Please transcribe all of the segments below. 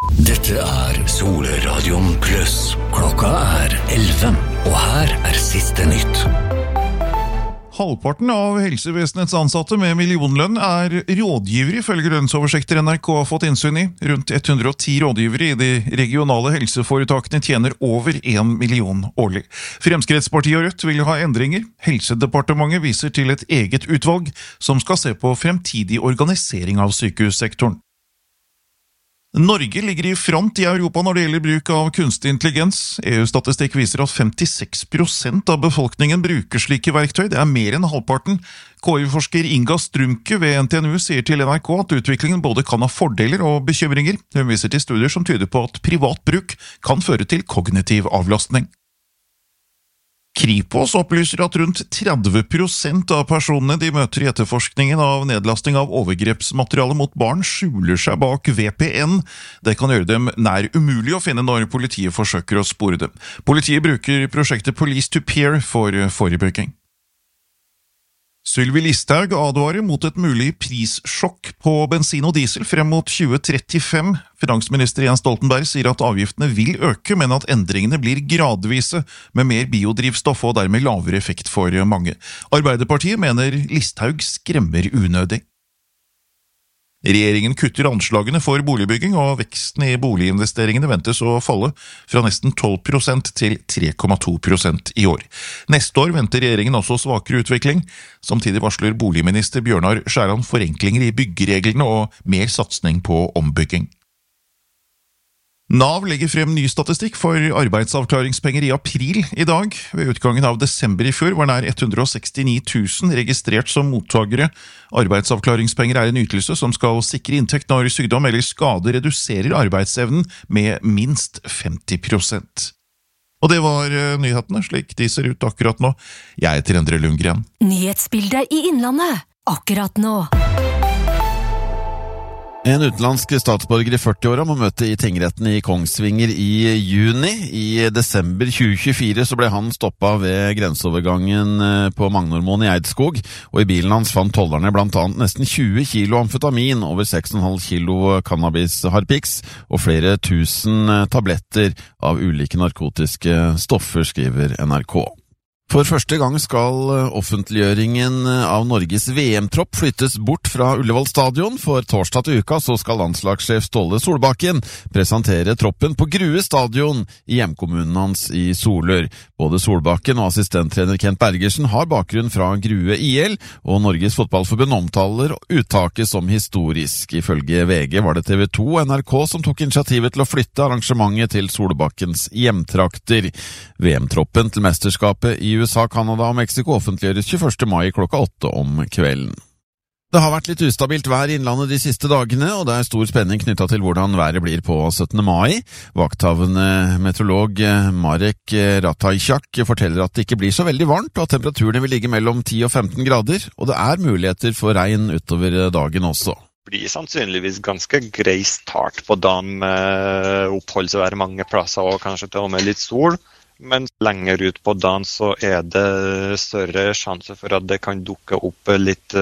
Dette Solradion Plus. Klokka 11, og her siste nytt. Halvparten av helsevesenets ansatte med millionlønn rådgivere, ifølge lønnsoversikter NRK har fått innsyn i. Rundt 110 rådgivere i de regionale helseforetakene tjener over 1 million årlig. Fremskrittspartiet og Rødt vil ha endringer. Helsedepartementet viser til et eget utvalg som skal se på fremtidig organisering av sykehussektoren. Norge ligger i front i Europa når det gjelder bruk av kunstig intelligens. EU-statistikk viser at 56% av befolkningen bruker slike verktøy. Det mer enn halvparten. KI-forsker Inga Strumke ved NTNU sier til NRK at utviklingen både kan ha fordeler og bekymringer. Hun viser til studier som tyder på at privat bruk kan føre til kognitiv avlastning. Kripos opplyser at rundt 30% av personene de møter i etterforskningen av nedlasting av overgrepsmateriale mot barn skjuler seg bak VPN. Det kan gjøre dem nær umulig å finne når politiet forsøker å spore dem. Politiet bruker prosjektet Police to Peer for forebygging. Sylvi Listhaug advarer mot et mulig prissjokk på bensin og diesel frem mot 2035. Finansminister Jens Stoltenberg sier at avgiftene vil øke, men at endringene blir gradvise, med mer biodrivstoff og dermed lavere effekt for mange. Arbeiderpartiet mener Listhaug skremmer unødig. Regjeringen kutter anslagene for boligbygging, og veksten i boliginvesteringene ventes å falle fra nesten 12% til 3,2% i år. Neste år venter regjeringen også svakere utvikling. Samtidig varsler boligminister Bjørnar Skjæran forenklinger i byggereglene og mer satsning på ombygging. Nav legger frem ny statistikk for arbeidsavklaringspenger i april i dag. Ved utgangen av desember i fjor var nær 169 000 registrert som mottagere. Arbeidsavklaringspenger en ytelse som skal sikre inntekt når sykdom eller skade reduserer arbeidsevnen med minst 50%. Og det var nyhetene, slik de ser ut akkurat nå. Jeg heter Endre Lundgren. Nyhetsbildet i Innlandet, akkurat nå. En utenlandsk statsborger i 40-åra må møte i tingretten i Kongsvinger i juni. I desember 2024 så ble han stoppet ved grenseovergangen på Magnormoen i Eidskog, og i bilen hans fant tollerne blant annet nesten 20 kilo amfetamin, over 6,5 kilo cannabis harpix og flere tusen tabletter av ulike narkotiske stoffer, skriver NRK. For første gang skal offentliggjøringen av Norges VM-tropp flyttes bort fra Ullevål stadion. For torsdag til uka så skal landslagssjef Ståle Solbakken presentere troppen på Grue stadion i hjemkommunen hans i Solør. Både Solbakken og assistenttrener Kent Bergersen har bakgrunn fra Grue IL, og Norges Fotballforbund omtaler uttaket som historisk. Ifølge VG var det TV 2 og NRK som tok initiativet til å flytte arrangementet til Solbakkens hjemtrakter. VM-troppen til mesterskapet i USA, Kanada og Mexico offentliggjøres 21. mai klokka 8 om kvelden. Det har vært litt ustabilt vær i Innlandet de siste dagene, og det stor spenning knyttet til hvordan været blir på 17. mai. Vakthavende meteorolog Marek Ratajczak forteller at det ikke blir så veldig varmt, og at temperaturene vil ligge mellom 10 og 15 grader, og det muligheter for regn utover dagen også. Det blir sannsynligvis ganske grei start på dagen med oppholdsvær mange plasser og kanskje til og med litt sol. Men lenger ut på dagen så det større sjanse for at det kan dukke opp litt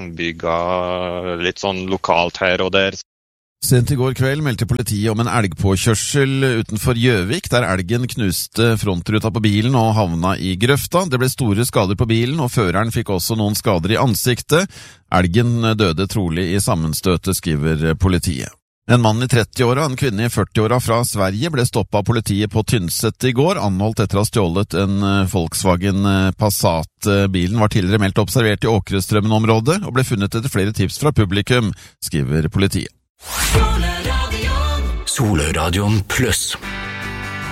regnbyger, litt sånn lokalt her og der. Sent i går kveld meldte politiet om en elgpåkjørsel utenfor Gjøvik, der elgen knuste frontruta på bilen og havna i grøfta. Det ble store skader på bilen, og føreren fikk også noen skader i ansiktet. Elgen døde trolig i sammenstøtet, skriver politiet. En mann i 30-åra og en kvinne i 40-åra fra Sverige ble stoppet av politiet på Tynset i går, anholdt etter å ha stjålet en Volkswagen Passat. Bilen var tidligere meldt observert i Åkrestrømmen-området og ble funnet etter flere tips fra publikum, skriver politiet. Solradion Plus.